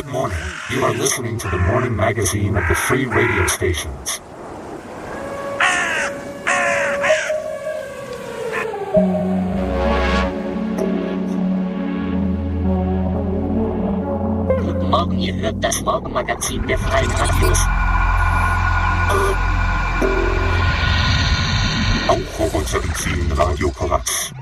Good morning. You are listening to the morning magazine of the free radio stations. Guten Morgen, ihr hört das Morgenmagazin der Freien Radios. Auch auf unserem vielen Radio Korax.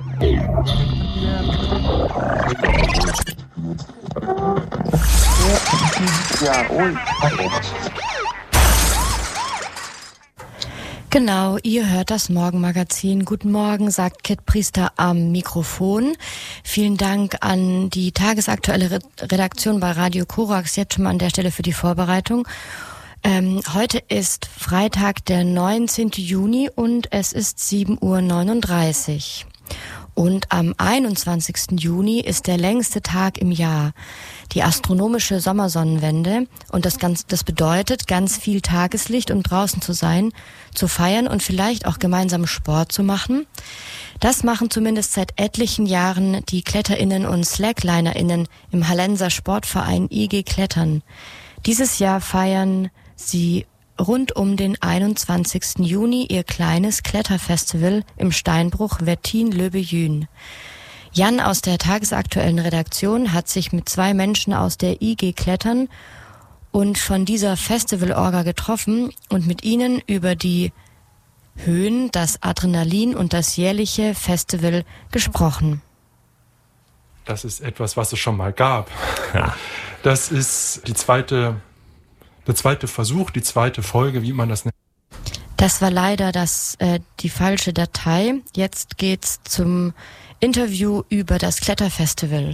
Genau, ihr hört das Morgenmagazin. Guten Morgen, sagt Kit Priester am Mikrofon. Vielen Dank an die tagesaktuelle Redaktion bei Radio Korax, jetzt schon mal an der Stelle für die Vorbereitung. Heute ist Freitag, der 19. Juni und es ist 7:39 Uhr. Und am 21. Juni ist der längste Tag im Jahr, die astronomische Sommersonnenwende. Und das bedeutet, ganz viel Tageslicht und draußen zu sein, zu feiern und vielleicht auch gemeinsam Sport zu machen. Das machen zumindest seit etlichen Jahren die KletterInnen und SlacklinerInnen im Hallenser Sportverein IG Klettern. Dieses Jahr feiern sie rund um den 21. Juni ihr kleines Kletterfestival im Steinbruch Wettin-Löbejün. Jan aus der tagesaktuellen Redaktion hat sich mit 2 Menschen aus der IG Klettern und von dieser Festivalorga getroffen und mit ihnen über die Höhen, das Adrenalin und das jährliche Festival gesprochen. Das ist etwas, was es schon mal gab. Ja. Das ist der zweite Versuch, die zweite Folge, wie man das nennt. Das war leider die falsche Datei. Jetzt geht's zum Interview über das Kletterfestival.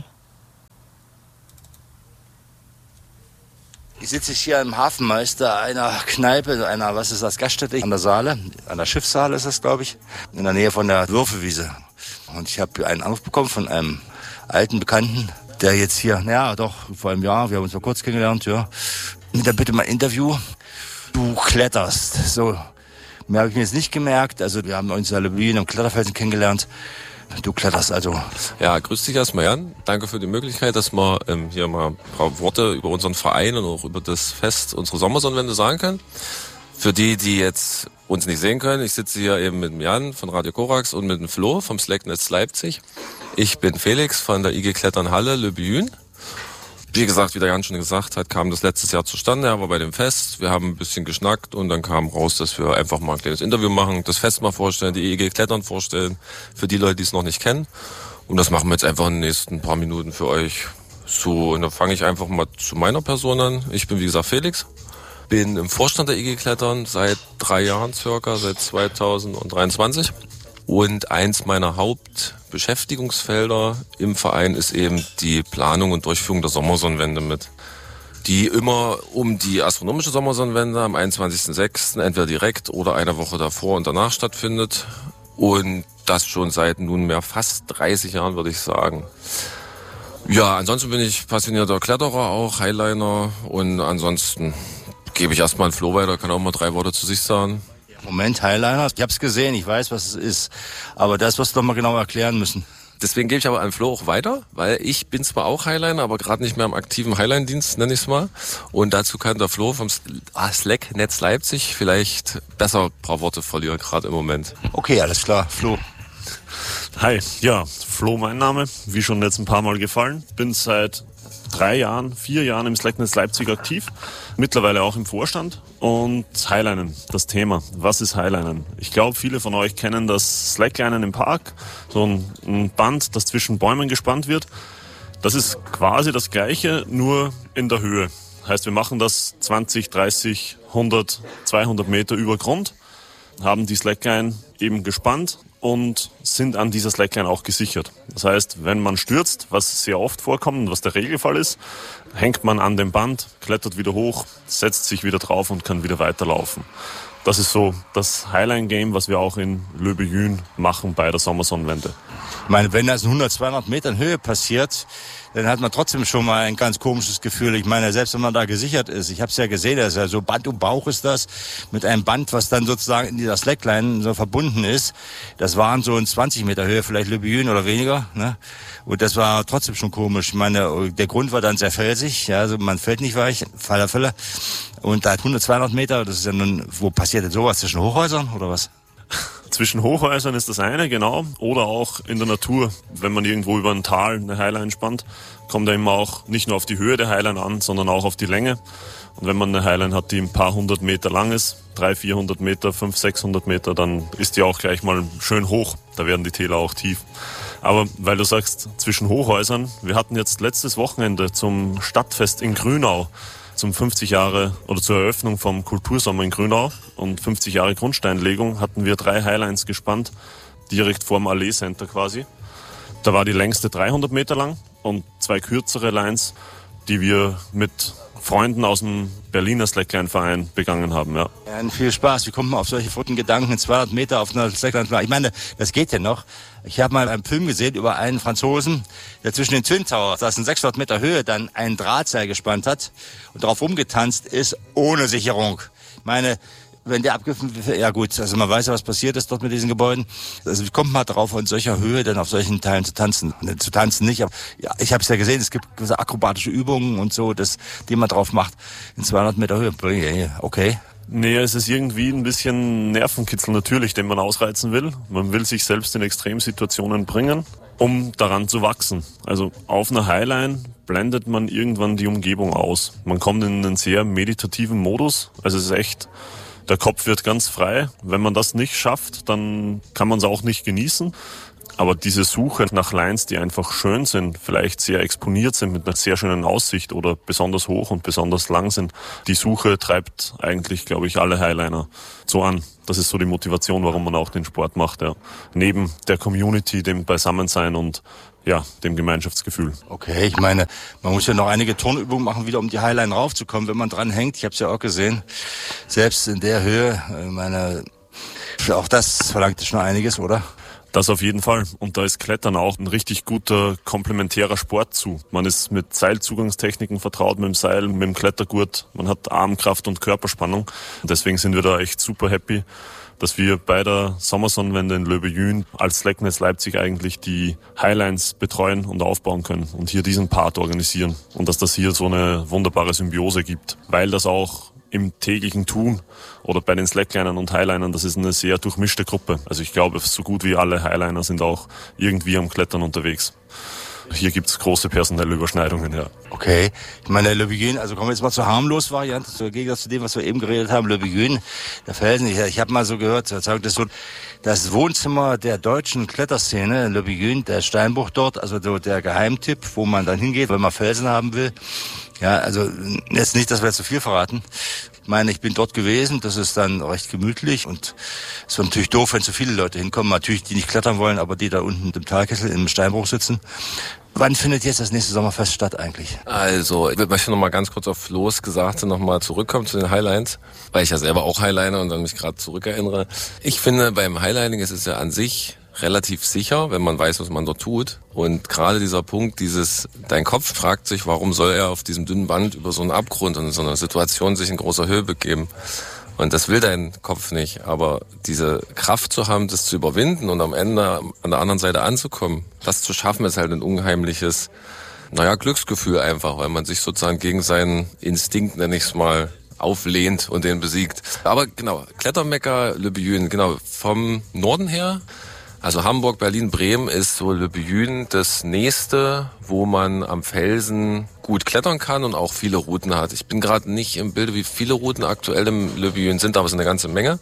Ich sitze hier im Hafenmeister einer Kneipe, was ist das, Gaststätte an der Saale, an der Schiffssaale ist das, glaube ich, in der Nähe von der Würfelwiese. Und ich habe einen Anruf bekommen von einem alten Bekannten, der jetzt hier, vor einem Jahr, wir haben uns mal kurz kennengelernt, ja, mit der Bitte mal Interview. Du kletterst, so. Mehr habe ich mir jetzt nicht gemerkt, also wir haben uns in Löbejün am Kletterfelsen kennengelernt. Du kletterst also. Ja, grüß dich erstmal, Jan. Danke für die Möglichkeit, dass wir hier mal ein paar Worte über unseren Verein und auch über das Fest, unsere Sommersonnenwende sagen können. Für die jetzt uns nicht sehen können, ich sitze hier eben mit dem Jan von Radio Korax und mit dem Flo vom Slacknetz Leipzig. Ich bin Felix von der IG Klettern Halle Löbejün. Wie gesagt, wie der Jan schon gesagt hat, kam das letztes Jahr zustande, aber bei dem Fest, wir haben ein bisschen geschnackt und dann kam raus, dass wir einfach mal ein kleines Interview machen, das Fest mal vorstellen, die IG Klettern vorstellen, für die Leute, die es noch nicht kennen. Und das machen wir jetzt einfach in den nächsten paar Minuten für euch. So, und dann fange ich einfach mal zu meiner Person an. Ich bin, wie gesagt, Felix. Bin im Vorstand der IG Klettern seit 3 Jahren circa, seit 2023. Und eins meiner Hauptbeschäftigungsfelder im Verein ist eben die Planung und Durchführung der Sommersonnenwende mit. Die immer um die astronomische Sommersonnenwende am 21.06. entweder direkt oder eine Woche davor und danach stattfindet. Und das schon seit nunmehr fast 30 Jahren, würde ich sagen. Ja, ansonsten bin ich passionierter Kletterer auch, Highliner. Und ansonsten gebe ich erstmal an Flo weiter, kann auch mal 3 Worte zu sich sagen. Moment, Highliner, ich hab's gesehen, ich weiß, was es ist. Aber das wirst du doch mal genau erklären müssen. Deswegen gebe ich aber an Flo auch weiter, weil ich bin zwar auch Highliner, aber gerade nicht mehr im aktiven Highline-Dienst, nenne ich es mal. Und dazu kann der Flo vom Slacknetz Leipzig vielleicht besser ein paar Worte verlieren, gerade im Moment. Okay, alles klar, Flo. Hi, ja, Flo mein Name, wie schon jetzt ein paar Mal gefallen. Bin seit 4 Jahren im Slacknetz Leipzig aktiv, mittlerweile auch im Vorstand. Und Highlinen, das Thema. Was ist Highlinen? Ich glaube, viele von euch kennen das Slacklinen im Park, so ein Band, das zwischen Bäumen gespannt wird. Das ist quasi das Gleiche, nur in der Höhe. Heißt, wir machen das 20, 30, 100, 200 Meter über Grund, haben die Slackline eben gespannt und sind an dieser Slackline auch gesichert. Das heißt, wenn man stürzt, was sehr oft vorkommt und was der Regelfall ist, hängt man an dem Band, klettert wieder hoch, setzt sich wieder drauf und kann wieder weiterlaufen. Das ist so das Highline-Game, was wir auch in Löbejün machen bei der Sommersonnenwende. Ich meine, wenn das in 100, 200 Metern Höhe passiert, dann hat man trotzdem schon mal ein ganz komisches Gefühl. Ich meine, selbst wenn man da gesichert ist, ich habe es ja gesehen, das ist ja so Band um Bauch ist das, mit einem Band, was dann sozusagen in dieser Slackline so verbunden ist. Das waren so in 20 Meter Höhe, vielleicht Le Buyune oder weniger, ne? Und das war trotzdem schon komisch. Ich meine, der Grund war dann sehr felsig, ja, also man fällt nicht weich, Fälle. Und da hat 100, 200 Meter, das ist ja nun, wo passiert denn sowas, zwischen Hochhäusern oder was? Zwischen Hochhäusern ist das eine, genau. Oder auch in der Natur, wenn man irgendwo über ein Tal eine Highline spannt, kommt da immer auch nicht nur auf die Höhe der Highline an, sondern auch auf die Länge. Und wenn man eine Highline hat, die ein paar hundert Meter lang ist, 300, 400 Meter, 500, 600 Meter, dann ist die auch gleich mal schön hoch. Da werden die Täler auch tief. Aber weil du sagst, zwischen Hochhäusern, wir hatten jetzt letztes Wochenende zum Stadtfest in Grünau, zum 50 Jahre oder zur Eröffnung vom Kultursommer in Grünau und 50 Jahre Grundsteinlegung hatten wir 3 Highlines gespannt, direkt vorm Allee Center quasi. Da war die längste 300 Meter lang und 2 kürzere Lines, die wir mit Freunden aus dem Berliner Slackline-Verein begangen haben, ja. Ja, viel Spaß. Wie kommt man auf solche verrückten Gedanken, 200 Meter auf einer Slackline? Ich meine, das geht ja noch. Ich habe mal einen Film gesehen über einen Franzosen, der zwischen den Twin Towers, das in 600 Meter Höhe, dann ein Drahtseil gespannt hat und darauf rumgetanzt ist, ohne Sicherung. Ich meine, wenn der abgriffen wird, ja gut, also man weiß ja, was passiert ist dort mit diesen Gebäuden. Also wie kommt man darauf, in solcher Höhe dann auf solchen Teilen zu tanzen? Zu tanzen nicht, aber ja, ich habe es ja gesehen, es gibt gewisse akrobatische Übungen und so, die man drauf macht in 200 Meter Höhe. Okay. Nee, es ist irgendwie ein bisschen Nervenkitzel natürlich, den man ausreizen will. Man will sich selbst in Extremsituationen bringen, um daran zu wachsen. Also auf einer Highline blendet man irgendwann die Umgebung aus. Man kommt in einen sehr meditativen Modus. Also es ist echt, der Kopf wird ganz frei. Wenn man das nicht schafft, dann kann man es auch nicht genießen. Aber diese Suche nach Lines, die einfach schön sind, vielleicht sehr exponiert sind mit einer sehr schönen Aussicht oder besonders hoch und besonders lang sind, die Suche treibt eigentlich, glaube ich, alle Highliner so an. Das ist so die Motivation, warum man auch den Sport macht. Ja. Neben der Community, dem Beisammensein und ja, dem Gemeinschaftsgefühl. Okay, ich meine, man muss ja noch einige Turnübungen machen, wieder um die Highline raufzukommen, wenn man dran hängt. Ich habe es ja auch gesehen, selbst in der Höhe, auch das verlangt schon einiges, oder? Das auf jeden Fall. Und da ist Klettern auch ein richtig guter komplementärer Sport zu. Man ist mit Seilzugangstechniken vertraut, mit dem Seil, mit dem Klettergurt. Man hat Armkraft und Körperspannung. Und deswegen sind wir da echt super happy, dass wir bei der Sommersonnenwende in Le Buyune als Slackness Leipzig eigentlich die Highlines betreuen und aufbauen können und hier diesen Part organisieren. Und dass das hier so eine wunderbare Symbiose gibt, weil das auch im täglichen Tun oder bei den Slacklinern und Highlinern, das ist eine sehr durchmischte Gruppe. Also ich glaube, so gut wie alle Highliner sind auch irgendwie am Klettern unterwegs. Hier gibt's große personelle Überschneidungen, ja. Okay, ich meine, Le Buyune, also kommen wir jetzt mal zur harmlos Variante, im Gegensatz zu dem, was wir eben geredet haben, Le Buyune, der Felsen. Ich habe mal so gehört, das Wohnzimmer der deutschen Kletterszene, Le Buyune, der Steinbruch dort, also so der Geheimtipp, wo man dann hingeht, wenn man Felsen haben will. Ja, also jetzt nicht, dass wir jetzt zu viel verraten. Ich meine, ich bin dort gewesen, das ist dann recht gemütlich und es war natürlich doof, wenn zu viele Leute hinkommen, natürlich die nicht klettern wollen, aber die da unten im Talkessel im Steinbruch sitzen. Wann findet jetzt das nächste Sommerfest statt eigentlich? Also, ich möchte noch mal ganz kurz auf Flo's Gesagte noch mal zurückkommen zu den Highlines, weil ich ja selber auch Highliner und dann mich gerade zurückerinnere. Ich finde, beim Highlining ist es ja an sich relativ sicher, wenn man weiß, was man dort tut. Und gerade dieser Punkt, dein Kopf fragt sich, warum soll er auf diesem dünnen Band über so einen Abgrund und in so einer Situation sich in großer Höhe begeben? Und das will dein Kopf nicht. Aber diese Kraft zu haben, das zu überwinden und am Ende an der anderen Seite anzukommen, das zu schaffen, ist halt ein unheimliches, Glücksgefühl einfach, weil man sich sozusagen gegen seinen Instinkt, nenne ich es mal, auflehnt und den besiegt. Aber genau, Klettermecker Le Buyune, genau, vom Norden her. Also Hamburg, Berlin, Bremen ist so Le Buyune das nächste, wo man am Felsen gut klettern kann und auch viele Routen hat. Ich bin gerade nicht im Bilde, wie viele Routen aktuell im Le Buyune sind, aber es sind eine ganze Menge.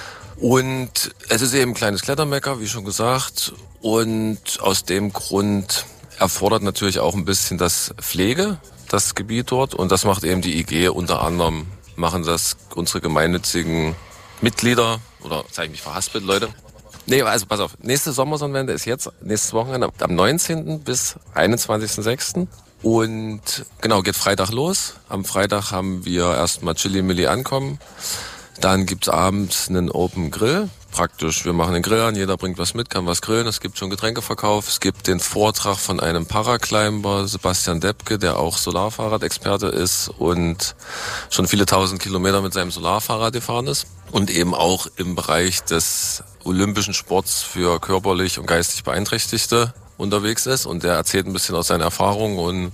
Und es ist eben ein kleines Klettermecker, wie schon gesagt. Und aus dem Grund erfordert natürlich auch ein bisschen das Pflege, das Gebiet dort. Und das macht eben die IG unter anderem, machen das unsere gemeinnützigen Mitglieder. Oder zeige ich mich verhaspelt, Leute? Nee, also pass auf, nächste Sommersonnenwende ist jetzt, nächstes Wochenende, am 19. bis 21.06. Und genau, geht Freitag los. Am Freitag haben wir erstmal Chili Milli ankommen. Dann gibt's abends einen Open Grill praktisch, wir machen den Grill an, jeder bringt was mit, kann was grillen, es gibt schon Getränkeverkauf, es gibt den Vortrag von einem Paraclimber, Sebastian Deppke, der auch Solarfahrradexperte ist und schon viele 1000 Kilometer mit seinem Solarfahrrad gefahren ist und eben auch im Bereich des olympischen Sports für körperlich und geistig Beeinträchtigte unterwegs ist und der erzählt ein bisschen aus seinen Erfahrungen und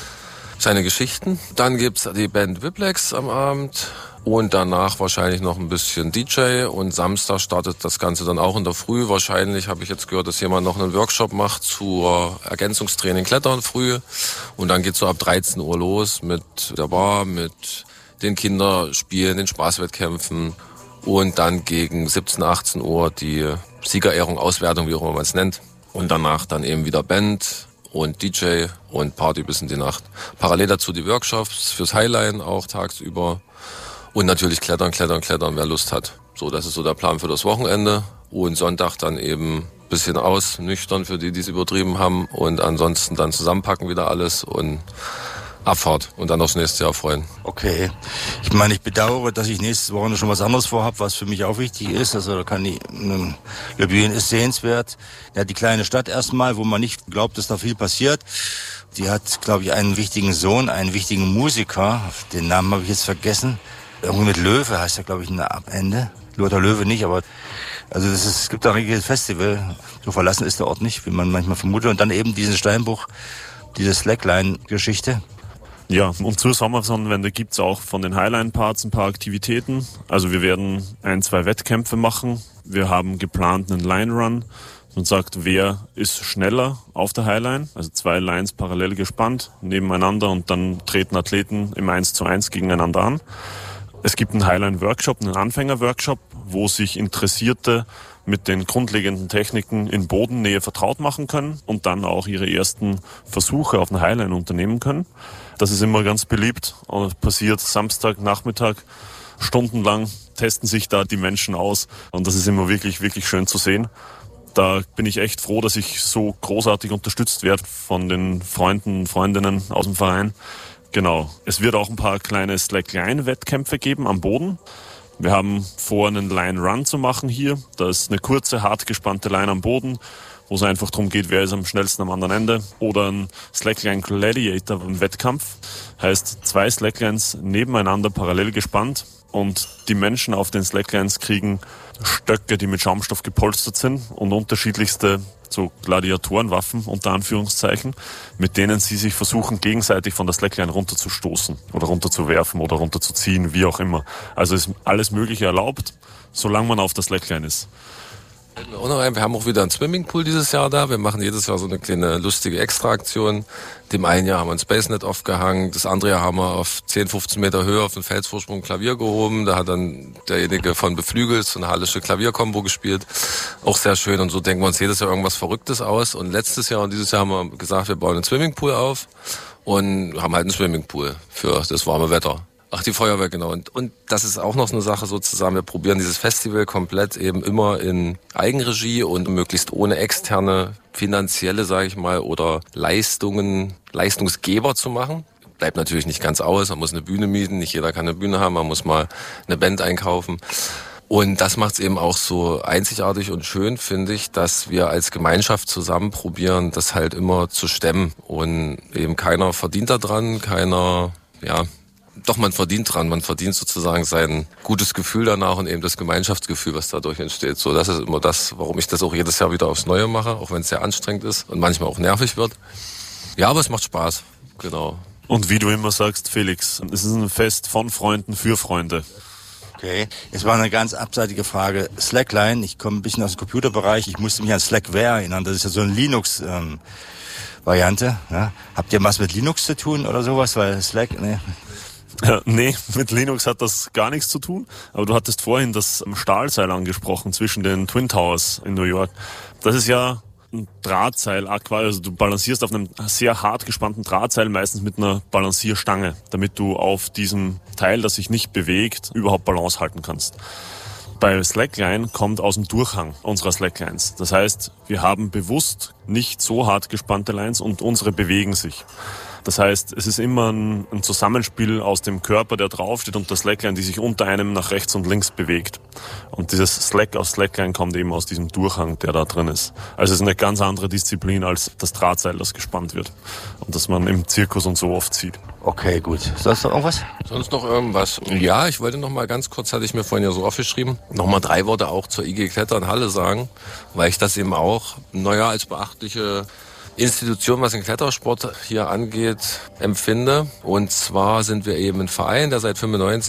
seine Geschichten. Dann gibt's die Band Whiplex am Abend. Und danach wahrscheinlich noch ein bisschen DJ und Samstag startet das Ganze dann auch in der Früh. Wahrscheinlich habe ich jetzt gehört, dass jemand noch einen Workshop macht zur Ergänzungstraining Klettern früh. Und dann geht's so ab 13 Uhr los mit der Bar, mit den Kinderspielen, den Spaßwettkämpfen. Und dann gegen 17, 18 Uhr die Siegerehrung, Auswertung, wie auch immer man es nennt. Und danach dann eben wieder Band und DJ und Party bis in die Nacht. Parallel dazu die Workshops fürs Highline auch tagsüber. Und natürlich klettern, wer Lust hat. So, das ist so der Plan für das Wochenende. Und Sonntag dann eben ein bisschen ausnüchtern für die es übertrieben haben. Und ansonsten dann zusammenpacken wieder alles und Abfahrt. Und dann aufs nächste Jahr freuen. Okay. Ich meine, ich bedauere, dass ich nächstes Wochenende schon was anderes vorhabe, was für mich auch wichtig ist. Also da kann Lübben ist sehenswert. Ja, die kleine Stadt erstmal, wo man nicht glaubt, dass da viel passiert. Die hat, glaube ich, einen wichtigen Sohn, einen wichtigen Musiker. Den Namen habe ich jetzt vergessen. Irgendwie mit Löwe heißt er, glaube ich, am Ende. Lothar Löwe nicht, aber also es gibt da ein richtiges Festival. So verlassen ist der Ort nicht, wie man manchmal vermutet. Und dann eben diesen Steinbruch, diese Slackline-Geschichte. Ja, und zur Sommersonnenwende gibt's auch von den Highline-Parts ein paar Aktivitäten. Also wir werden 1-2 Wettkämpfe machen. Wir haben geplant einen Line-Run. Man sagt, wer ist schneller auf der Highline? Also 2 Lines parallel gespannt, nebeneinander und dann treten Athleten im 1:1 gegeneinander an. Es gibt einen Highline-Workshop, einen Anfänger-Workshop, wo sich Interessierte mit den grundlegenden Techniken in Bodennähe vertraut machen können und dann auch ihre ersten Versuche auf einer Highline unternehmen können. Das ist immer ganz beliebt und passiert Samstagnachmittag. Stundenlang testen sich da die Menschen aus und das ist immer wirklich, wirklich schön zu sehen. Da bin ich echt froh, dass ich so großartig unterstützt werde von den Freunden und Freundinnen aus dem Verein. Genau. Es wird auch ein paar kleine Slackline-Wettkämpfe geben am Boden. Wir haben vor, einen Line-Run zu machen hier. Da ist eine kurze, hart gespannte Line am Boden, wo es einfach darum geht, wer ist am schnellsten am anderen Ende. Oder ein Slackline Gladiator im Wettkampf. Heißt 2 Slacklines nebeneinander parallel gespannt. Und die Menschen auf den Slacklines kriegen Stöcke, die mit Schaumstoff gepolstert sind und unterschiedlichste so Gladiatorenwaffen unter Anführungszeichen, mit denen sie sich versuchen, gegenseitig von der Slackline runterzustoßen oder runterzuwerfen oder runterzuziehen, wie auch immer. Also ist alles Mögliche erlaubt, solange man auf der Slackline ist. Wir haben auch wieder einen Swimmingpool dieses Jahr da. Wir machen jedes Jahr so eine kleine lustige Extraaktion. Dem einen Jahr haben wir ein Spacenet aufgehangen, das andere Jahr haben wir auf 10, 15 Meter Höhe auf den Felsvorsprung ein Klavier gehoben. Da hat dann derjenige von Beflügelt so eine hallische Klavierkombo gespielt. Auch sehr schön und so denken wir uns jedes Jahr irgendwas Verrücktes aus. Und letztes Jahr und dieses Jahr haben wir gesagt, wir bauen einen Swimmingpool auf und haben halt einen Swimmingpool für das warme Wetter. Ach, die Feuerwehr, genau. Und das ist auch noch so eine Sache sozusagen. Wir probieren dieses Festival komplett eben immer in Eigenregie und möglichst ohne externe finanzielle, sage ich mal, oder Leistungsgeber zu machen. Bleibt natürlich nicht ganz aus. Man muss eine Bühne mieten. Nicht jeder kann eine Bühne haben. Man muss mal eine Band einkaufen. Und das macht es eben auch so einzigartig und schön, finde ich, dass wir als Gemeinschaft zusammen probieren, das halt immer zu stemmen. Und eben keiner verdient da dran, Doch, man verdient dran. Man verdient sozusagen sein gutes Gefühl danach und eben das Gemeinschaftsgefühl, was dadurch entsteht. So, das ist immer das, warum ich das auch jedes Jahr wieder aufs Neue mache, auch wenn es sehr anstrengend ist und manchmal auch nervig wird. Ja, aber es macht Spaß. Genau. Und wie du immer sagst, Felix, es ist ein Fest von Freunden für Freunde. Okay, es war eine ganz abseitige Frage. Slackline, ich komme ein bisschen aus dem Computerbereich. Ich musste mich an Slackware erinnern. Das ist ja so ein Linux-Variante. Ja? Habt ihr was mit Linux zu tun oder sowas? Weil Slack, ne? Nee, mit Linux hat das gar nichts zu tun. Aber du hattest vorhin das Stahlseil angesprochen zwischen den Twin Towers in New York. Das ist ja ein Drahtseil, also du balancierst auf einem sehr hart gespannten Drahtseil, meistens mit einer Balancierstange, damit du auf diesem Teil, das sich nicht bewegt, überhaupt Balance halten kannst. Bei Slackline kommt aus dem Durchhang unserer Slacklines. Das heißt, wir haben bewusst nicht so hart gespannte Lines und unsere bewegen sich. Das heißt, es ist immer ein Zusammenspiel aus dem Körper, der draufsteht, und der Slackline, die sich unter einem nach rechts und links bewegt. Und dieses Slack aus Slackline kommt eben aus diesem Durchhang, der da drin ist. Also es ist eine ganz andere Disziplin als das Drahtseil, das gespannt wird. Und das man im Zirkus und so oft sieht. Okay, gut. Sonst noch irgendwas? Sonst noch irgendwas? Ja, ich wollte noch mal ganz kurz, hatte ich mir vorhin ja so aufgeschrieben, noch mal 3 Worte auch zur IG Kletter in Halle sagen, weil ich das eben auch, als beachtliche Institution, was den Klettersport hier angeht, empfinde. Und zwar sind wir eben ein Verein, der seit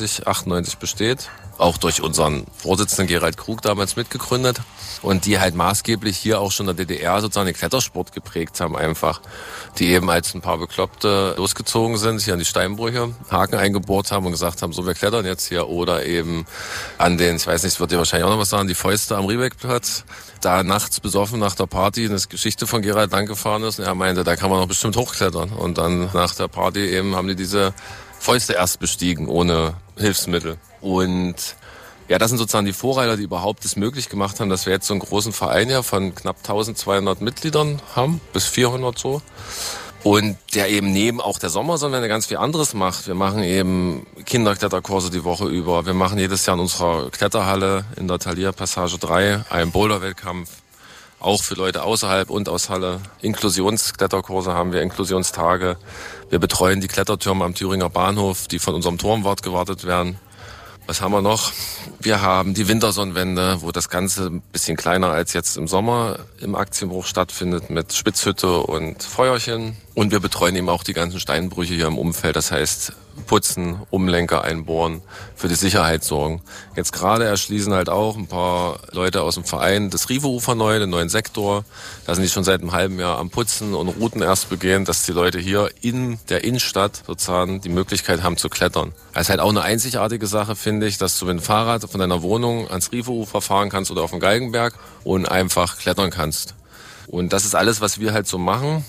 98 besteht. Auch durch unseren Vorsitzenden Gerald Krug damals mitgegründet. Und die halt maßgeblich hier auch schon in der DDR sozusagen den Klettersport geprägt haben einfach. Die eben als ein paar Bekloppte losgezogen sind, hier an die Steinbrüche, Haken eingebohrt haben und gesagt haben, so wir klettern jetzt hier. Oder eben an den, ich weiß nicht, es wird dir wahrscheinlich auch noch was sagen, die Fäuste am Riebeckplatz. Da nachts besoffen nach der Party eine Geschichte von Gerald lang gefahren ist. Und er meinte, da kann man doch bestimmt hochklettern. Und dann nach der Party eben haben die diese Fäuste erst bestiegen, ohne Hilfsmittel. Und ja, das sind sozusagen die Vorreiter, die überhaupt es möglich gemacht haben, dass wir jetzt so einen großen Verein hier von knapp 1200 Mitgliedern haben, bis 400 so. Und der eben neben auch der Sommersonnenwende ganz viel anderes macht. Wir machen eben Kinderkletterkurse die Woche über. Wir machen jedes Jahr in unserer Kletterhalle in der Thalia Passage 3 einen Boulderwettkampf. Auch für Leute außerhalb und aus Halle. Inklusionskletterkurse haben wir, Inklusionstage. Wir betreuen die Klettertürme am Thüringer Bahnhof, die von unserem Turmwart gewartet werden. Was haben wir noch? Wir haben die Wintersonnenwende, wo das Ganze ein bisschen kleiner als jetzt im Sommer im Aktienbruch stattfindet mit Spitzhütte und Feuerchen. Und wir betreuen eben auch die ganzen Steinbrüche hier im Umfeld. Das heißt, putzen, Umlenker einbohren, für die Sicherheit sorgen. Jetzt gerade erschließen halt auch ein paar Leute aus dem Verein das Rive-Ufer neu, den neuen Sektor. Da sind die schon seit einem halben Jahr am Putzen und Routen erst begehen, dass die Leute hier in der Innenstadt sozusagen die Möglichkeit haben zu klettern. Das ist halt auch eine einzigartige Sache, finde ich, dass du mit dem Fahrrad von deiner Wohnung ans Rive-Ufer fahren kannst oder auf den Galgenberg und einfach klettern kannst. Und das ist alles, was wir halt so machen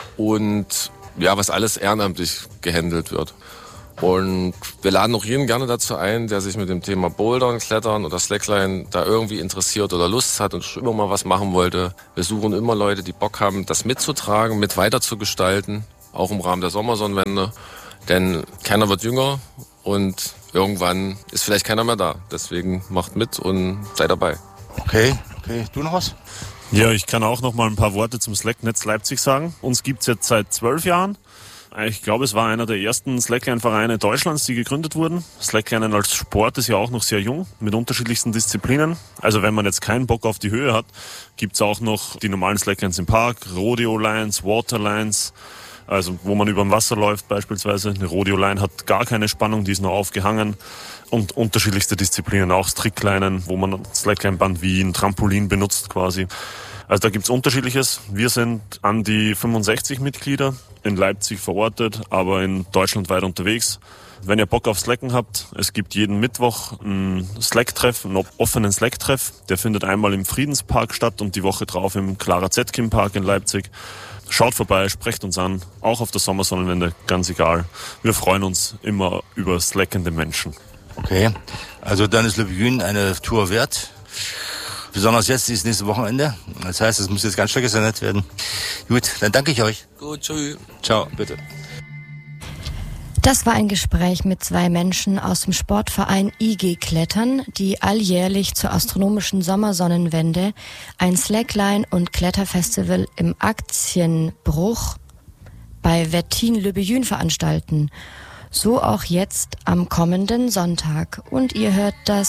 und ja, was alles ehrenamtlich gehandelt wird. Und wir laden auch jeden gerne dazu ein, der sich mit dem Thema Bouldern, Klettern oder Slackline da irgendwie interessiert oder Lust hat und schon immer mal was machen wollte. Wir suchen immer Leute, die Bock haben, das mitzutragen, mit weiterzugestalten, auch im Rahmen der Sommersonnenwende. Denn keiner wird jünger und irgendwann ist vielleicht keiner mehr da. Deswegen macht mit und seid dabei. Okay. Du noch was? Ja, ich kann auch noch mal ein paar Worte zum Slacknetz Leipzig sagen. Uns gibt's jetzt seit 12 Jahren. Ich glaube, es war einer der ersten Slackline-Vereine Deutschlands, die gegründet wurden. Slackline als Sport ist ja auch noch sehr jung, mit unterschiedlichsten Disziplinen. Also wenn man jetzt keinen Bock auf die Höhe hat, gibt's auch noch die normalen Slacklines im Park, Rodeo-Lines, Waterlines, also wo man über dem Wasser läuft beispielsweise. Eine Rodeo-Line hat gar keine Spannung, die ist nur aufgehangen. Und unterschiedlichste Disziplinen, auch Strickleinen, wo man Slackline-Band wie ein Trampolin benutzt quasi. Also da gibt's Unterschiedliches. Wir sind an die 65 Mitglieder in Leipzig verortet, aber in Deutschland weit unterwegs. Wenn ihr Bock auf Slacken habt, es gibt jeden Mittwoch einen Slack-Treff, einen offenen Slack-Treff. Der findet einmal im Friedenspark statt und die Woche drauf im Clara Zetkin-Park in Leipzig. Schaut vorbei, sprecht uns an, auch auf der Sommersonnenwende, ganz egal. Wir freuen uns immer über slackende Menschen. Okay, also dann ist Le Bugün eine Tour wert. Besonders jetzt, dieses nächste Wochenende. Das heißt, es muss jetzt ganz stark gesendet werden. Gut, dann danke ich euch. Gut, tschüss. Ciao, bitte. Das war ein Gespräch mit 2 Menschen aus dem Sportverein IG Klettern, die alljährlich zur astronomischen Sommersonnenwende ein Slackline- und Kletterfestival im Aktienbruch bei Wettin-Le Bugün veranstalten. So auch jetzt am kommenden Sonntag. Und ihr hört das